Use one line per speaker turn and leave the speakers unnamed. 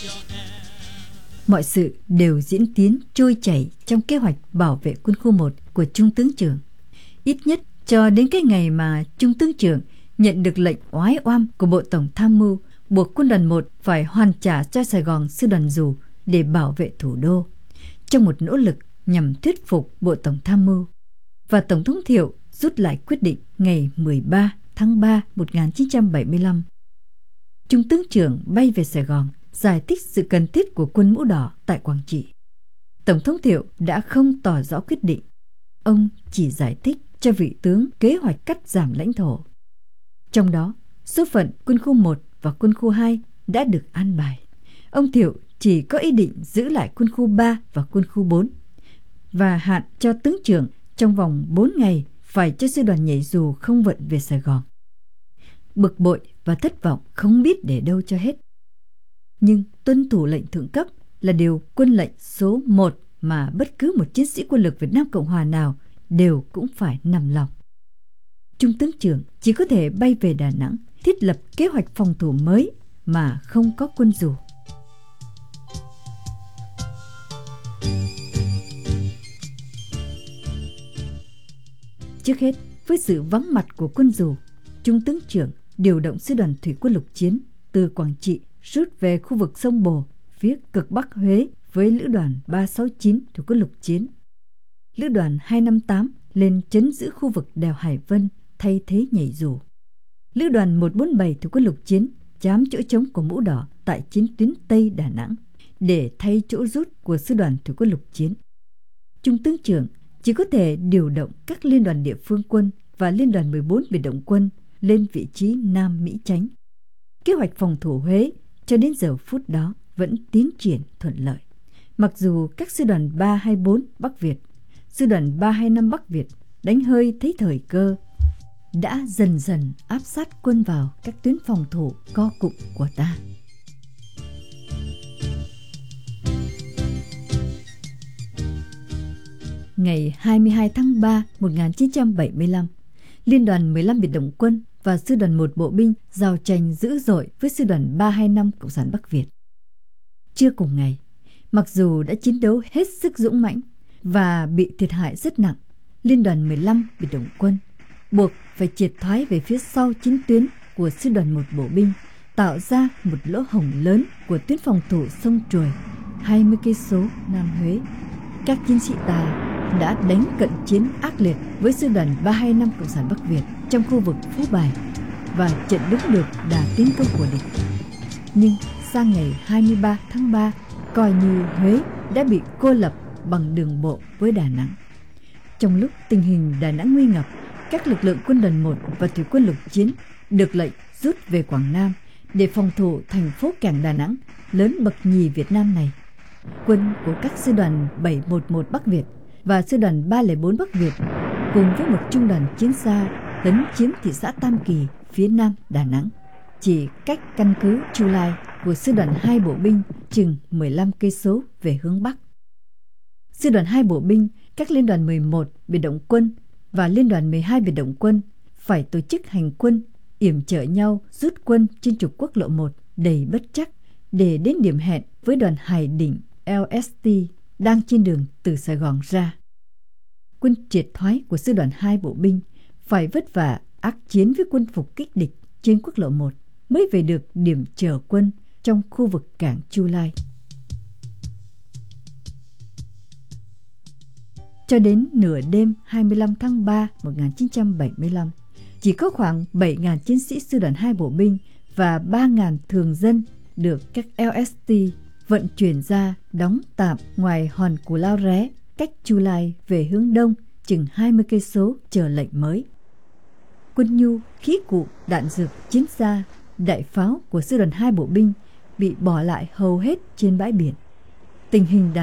Mọi sự đều diễn tiến trôi chảy trong kế hoạch bảo vệ quân khu 1 của Trung tướng trưởng. Ít nhất cho đến cái ngày mà Trung tướng trưởng nhận được lệnh oái oăm của Bộ Tổng Tham mưu buộc quân đoàn 1 phải hoàn trả cho Sài Gòn sư đoàn dù để bảo vệ thủ đô, trong một nỗ lực nhằm thuyết phục Bộ Tổng Tham mưu. Và Tổng thống Thiệu rút lại quyết định ngày 13 tháng 3 1975. Trung tướng trưởng bay về Sài Gòn giải thích sự cần thiết của quân Mũ Đỏ tại Quảng Trị. Tổng thống Thiệu đã không tỏ rõ quyết định. Ông chỉ giải thích cho vị tướng kế hoạch cắt giảm lãnh thổ. Trong đó, số phận quân khu 1 và quân khu 2 đã được an bài. Ông Thiệu chỉ có ý định giữ lại quân khu 3 và quân khu 4 và hạn cho tướng trưởng trong vòng 4 ngày phải cho sư đoàn nhảy dù không vận về Sài Gòn. Bực bội và thất vọng không biết để đâu cho hết. Nhưng tuân thủ lệnh thượng cấp là điều quân lệnh số 1 mà bất cứ một chiến sĩ quân lực Việt Nam Cộng Hòa nào đều cũng phải nằm lòng. Trung tướng trưởng chỉ có thể bay về Đà Nẵng thiết lập kế hoạch phòng thủ mới mà không có quân dù. Trước hết, với sự vắng mặt của quân dù, Trung tướng trưởng điều động sư đoàn thủy quân lục chiến từ Quảng Trị rút về khu vực sông Bồ, phía cực Bắc Huế với lữ đoàn 369 thủy quân lục chiến. Lữ đoàn 258 lên trấn giữ khu vực đèo Hải Vân thay thế nhảy dù. Lữ đoàn 147 thủy quân lục chiến trám chỗ trống của Mũ Đỏ tại chiến tuyến Tây Đà Nẵng để thay chỗ rút của sư đoàn thủy quân lục chiến. Trung tướng trưởng chỉ có thể điều động các liên đoàn địa phương quân và liên đoàn 14 biệt động quân lên vị trí Nam Mỹ Chánh. Kế hoạch phòng thủ Huế cho đến giờ phút đó vẫn tiến triển thuận lợi. Mặc dù các sư đoàn 324 Bắc Việt, sư đoàn 325 Bắc Việt đánh hơi thấy thời cơ, đã dần dần áp sát quân vào các tuyến phòng thủ co cụm của ta. Ngày 22 tháng 3 1975, Liên đoàn 15 biệt động quân và sư đoàn 1 bộ binh giao tranh dữ dội với sư đoàn 325 Cộng sản Bắc Việt. Trưa cùng ngày, mặc dù đã chiến đấu hết sức dũng mãnh và bị thiệt hại rất nặng, Liên đoàn 15 biệt động quân buộc phải triệt thoái về phía sau chiến tuyến của sư đoàn 1 bộ binh, tạo ra một lỗ hổng lớn của tuyến phòng thủ sông Truồi, 20 cây số Nam Huế. Các chiến sĩ ta đã đánh cận chiến ác liệt với sư đoàn 325 Cộng sản Bắc Việt trong khu vực Phú Bài và chặn đứng được đà tiến công của địch. Nhưng sang ngày 23 tháng 3, coi như Huế đã bị cô lập bằng đường bộ với Đà Nẵng. Trong lúc tình hình Đà Nẵng nguy ngập, các lực lượng quân đoàn 1 và thủy quân lục chiến được lệnh rút về Quảng Nam để phòng thủ thành phố cảng Đà Nẵng lớn bậc nhì Việt Nam này. Quân của các sư đoàn 711 Bắc Việt và sư đoàn 304 Bắc Việt cùng với một trung đoàn chiến xa lấn chiếm thị xã Tam Kỳ phía nam Đà Nẵng, chỉ cách căn cứ Chu Lai của sư đoàn 2 bộ binh chừng 15 cây số về hướng bắc. Sư đoàn 2 bộ binh, các liên đoàn 11 biệt động quân và liên đoàn 12 biệt động quân phải tổ chức hành quân yểm trợ nhau rút quân trên trục quốc lộ 1 đầy bất trắc để đến điểm hẹn với đoàn Hải Đỉnh LST đang trên đường từ Sài Gòn ra. Quân triệt thoái của sư đoàn 2 bộ binh phải vất vả ác chiến với quân phục kích địch trên quốc lộ 1 mới về được điểm chờ quân trong khu vực cảng Chu Lai. Cho đến nửa đêm 25 tháng 3 1975, chỉ có khoảng 7.000 chiến sĩ sư đoàn 2 bộ binh và 3.000 thường dân được các LST vận chuyển ra đóng tạm ngoài hòn Cù Lao Ré, cách Chu Lai về hướng đông chừng 20 cây số chờ lệnh mới. Quân nhu, khí cụ, đạn dược, chiến xa, đại pháo của sư đoàn 2 bộ binh bị bỏ lại hầu hết trên bãi biển. Tình hình